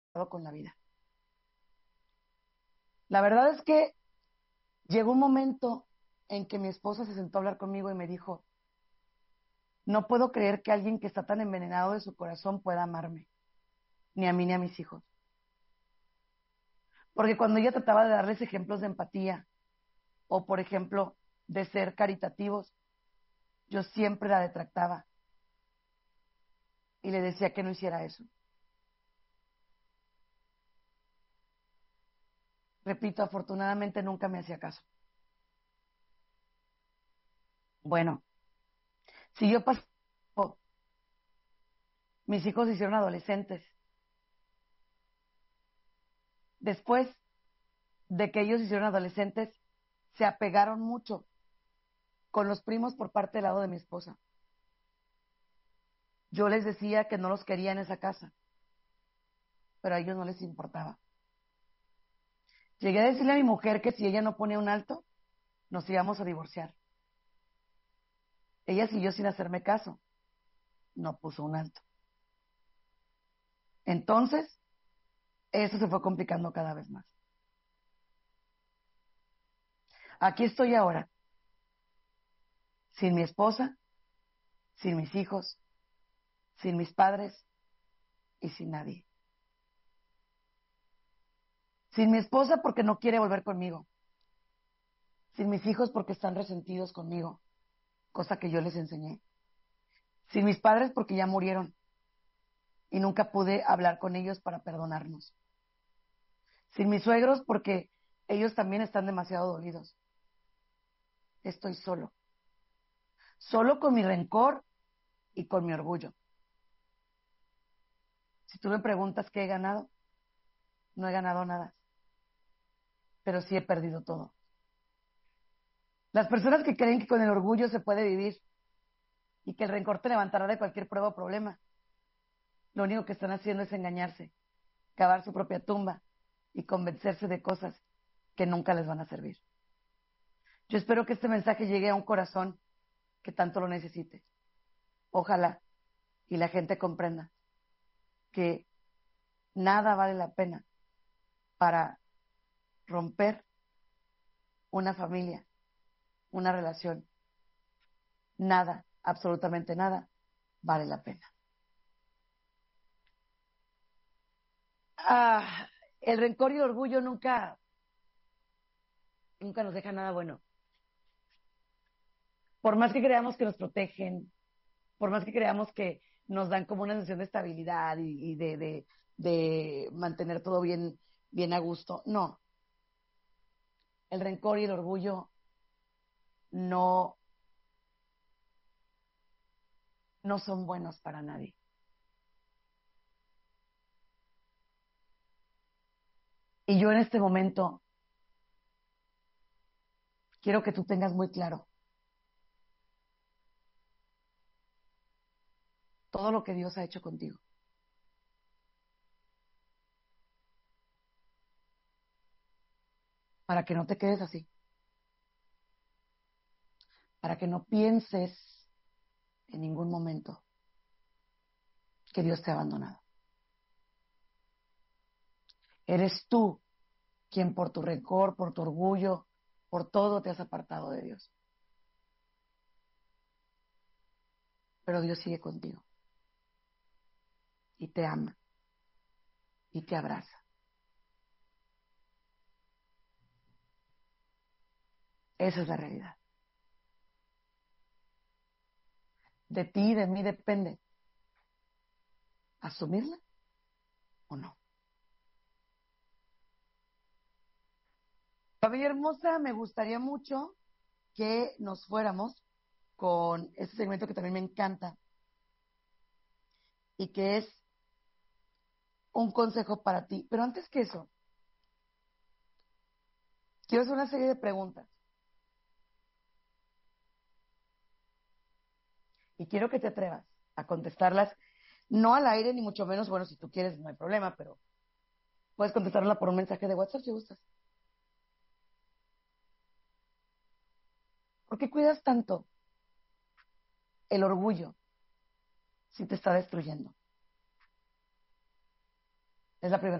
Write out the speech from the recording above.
con la vida. La verdad es que llegó un momento en que mi esposa se sentó a hablar conmigo y me dijo, no puedo creer que alguien que está tan envenenado de su corazón pueda amarme, ni a mí ni a mis hijos. Porque cuando ella trataba de darles ejemplos de empatía o, por ejemplo, de ser caritativos, yo siempre la detractaba y le decía que no hiciera eso. Repito, afortunadamente nunca me hacía caso. Bueno, siguió pasando, mis hijos se hicieron adolescentes. Después de que ellos se hicieron adolescentes, se apegaron mucho con los primos por parte del lado de mi esposa. Yo les decía que no los quería en esa casa, pero a ellos no les importaba. Llegué a decirle a mi mujer que si ella no ponía un alto, nos íbamos a divorciar. Ella siguió sin hacerme caso, no puso un alto. Entonces, eso se fue complicando cada vez más. Aquí estoy ahora, sin mi esposa, sin mis hijos, sin mis padres y sin nadie. Sin mi esposa porque no quiere volver conmigo. Sin mis hijos porque están resentidos conmigo, cosa que yo les enseñé. Sin mis padres porque ya murieron y nunca pude hablar con ellos para perdonarnos. Sin mis suegros porque ellos también están demasiado dolidos. Estoy solo. Solo con mi rencor y con mi orgullo. Si tú me preguntas qué he ganado, no he ganado nada, pero sí he perdido todo. Las personas que creen que con el orgullo se puede vivir y que el rencor te levantará de cualquier prueba o problema, lo único que están haciendo es engañarse, cavar su propia tumba y convencerse de cosas que nunca les van a servir. Yo espero que este mensaje llegue a un corazón que tanto lo necesite. Ojalá y la gente comprenda que nada vale la pena para romper una familia, una relación. Nada, absolutamente nada, vale la pena. Ah, el rencor y el orgullo nunca nos deja nada bueno. Por más que creamos que nos protegen, por más que creamos que nos dan como una sensación de estabilidad y de mantener todo bien a gusto, no. El rencor y el orgullo no, no son buenos para nadie. Y yo en este momento quiero que tú tengas muy claro todo lo que Dios ha hecho contigo, para que no te quedes así, para que no pienses en ningún momento que Dios te ha abandonado. Eres tú quien por tu rencor, por tu orgullo, por todo te has apartado de Dios. Pero Dios sigue contigo y te ama y te abraza. Esa es la realidad. De ti y de mí depende asumirla o no. Familia hermosa, me gustaría mucho que nos fuéramos con este segmento que también me encanta y que es un consejo para ti. Pero antes que eso, quiero hacer una serie de preguntas y quiero que te atrevas a contestarlas, no al aire ni mucho menos, bueno, si tú quieres no hay problema, pero puedes contestarla por un mensaje de WhatsApp si gustas. ¿Por qué cuidas tanto el orgullo si te está destruyendo? Es la primera